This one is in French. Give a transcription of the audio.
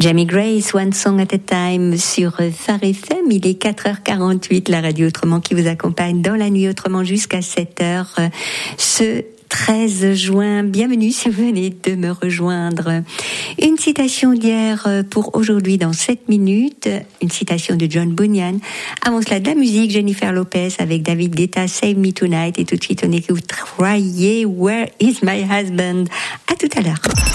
Jamie Grace, One Song at a Time sur Phare FM. Il est 4h48, la radio Autrement qui vous accompagne dans la nuit autrement jusqu'à 7h. Ce 13 juin, bienvenue si vous venez de me rejoindre. Une citation d'hier pour aujourd'hui dans 7 minutes, une citation de John Bunyan. Avant cela, de la musique, Jennifer Lopez avec David Guetta, Save Me Tonight, et tout de suite on écoute Where Is My Husband. À tout à l'heure.